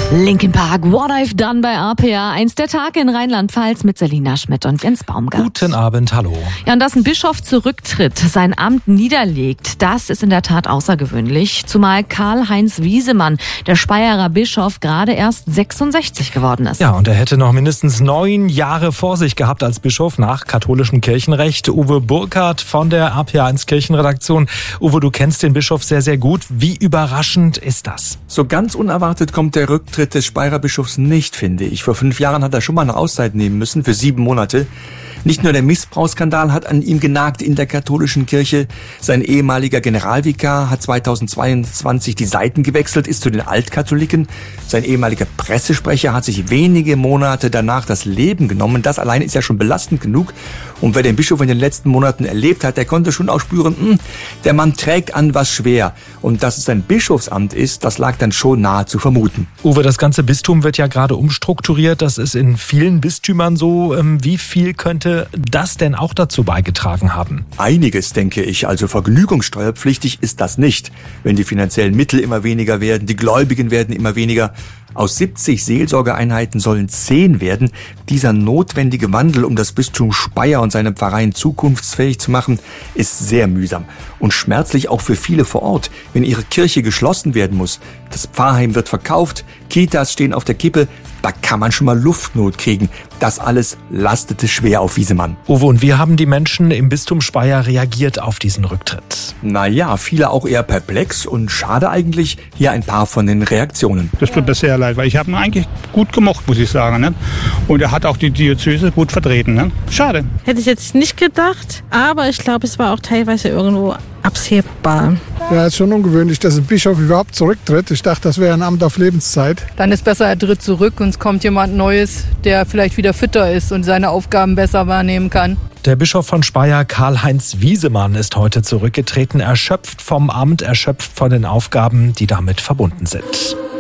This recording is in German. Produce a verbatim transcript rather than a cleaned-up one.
Linkin Park, What I've Done bei R P A. Eins der Tage in Rheinland-Pfalz mit Selina Schmidt und Jens Baumgart. Guten Abend, hallo. Ja, und dass ein Bischof zurücktritt, sein Amt niederlegt, das ist in der Tat außergewöhnlich. Zumal Karl-Heinz Wiesemann, der Speyerer Bischof, gerade erst sechsundsechzig geworden ist. Ja, und er hätte noch mindestens neun Jahre vor sich gehabt als Bischof nach katholischem Kirchenrecht. Uwe Burkhardt von der R P A eins Kirchenredaktion. Uwe, du kennst den Bischof sehr, sehr gut. Wie überraschend ist das? So ganz unerwartet kommt der Rücktritt des Speyerer Bischofs nicht, finde ich. Vor fünf Jahren hat er schon mal eine Auszeit nehmen müssen, für sieben Monate. Nicht nur der Missbrauchsskandal hat an ihm genagt in der katholischen Kirche. Sein ehemaliger Generalvikar hat zweitausendzweiundzwanzig die Seiten gewechselt, ist zu den Altkatholiken. Sein ehemaliger Pressesprecher hat sich wenige Monate danach das Leben genommen. Das allein ist ja schon belastend genug. Und wer den Bischof in den letzten Monaten erlebt hat, der konnte schon auch spüren, mh, der Mann trägt an was schwer. Und dass es ein Bischofsamt ist, das lag dann schon nahe zu vermuten. Uwe, das ganze Bistum wird ja gerade umstrukturiert. Das ist in vielen Bistümern so. Wie viel könnte das denn auch dazu beigetragen haben? Einiges, denke ich. Also vergnügungssteuerpflichtig ist das nicht. Wenn die finanziellen Mittel immer weniger werden, die Gläubigen werden immer weniger. Aus siebzig Seelsorgeeinheiten sollen zehn werden. Dieser notwendige Wandel, um das Bistum Speyer und seine Pfarreien zukunftsfähig zu machen, ist sehr mühsam und schmerzlich auch für viele vor Ort, wenn ihre Kirche geschlossen werden muss. Das Pfarrheim wird verkauft, Kitas stehen auf der Kippe, da kann man schon mal Luftnot kriegen. Das alles lastete schwer auf Wiesemann. Uwe, und wie haben die Menschen im Bistum Speyer reagiert auf diesen Rücktritt? Naja, viele auch eher perplex und schade eigentlich. Hier ein paar von den Reaktionen. Das tut mir sehr leid, weil ich habe ihn eigentlich gut gemocht, muss ich sagen. Ne? Und er hat auch die Diözese gut vertreten. Ne? Schade. Hätte ich jetzt nicht gedacht, aber ich glaube, es war auch teilweise irgendwo absehbar. Ja, es ist schon ungewöhnlich, dass ein Bischof überhaupt zurücktritt. Ich dachte, das wäre ein Amt auf Lebenszeit. Dann ist besser, er tritt zurück und es kommt jemand Neues, der vielleicht wieder fitter ist und seine Aufgaben besser wahrnehmen kann. Der Bischof von Speyer, Karl-Heinz Wiesemann, ist heute zurückgetreten, erschöpft vom Amt, erschöpft von den Aufgaben, die damit verbunden sind.